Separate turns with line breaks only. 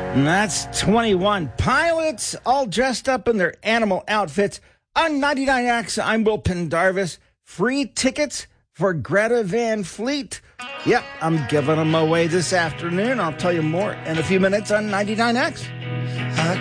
And that's 21 pilots all dressed up in their animal outfits. On 99X, I'm Will Pendarvis. Free tickets for Greta Van Fleet. Yep, I'm giving them away this afternoon. I'll tell you more in a few minutes on 99X.